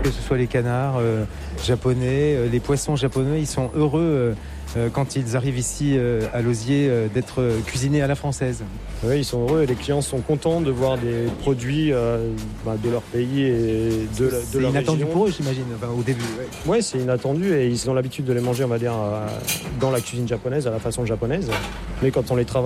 que ce soit les canards japonais, les poissons japonais, ils sont heureux quand ils arrivent ici à Lauziers d'être cuisinés à la française. Oui, ils sont heureux et les clients sont contents de voir des produits de leur pays et de leur région. C'est inattendu pour eux, j'imagine, au début. Oui, c'est inattendu et ils ont l'habitude de les manger, on va dire, dans la cuisine japonaise, à la façon japonaise. Mais quand on les travaille